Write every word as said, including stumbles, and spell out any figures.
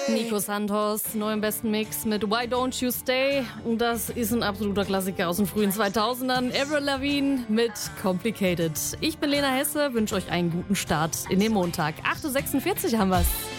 Nico Santos, neu im besten Mix mit Why Don't You Stay. Und das ist ein absoluter Klassiker aus den frühen zweitausendern. Avril Lavigne mit Complicated. Ich bin Lena Hesse, wünsche euch einen guten Start in den Montag. acht Uhr sechsundvierzig haben wir's.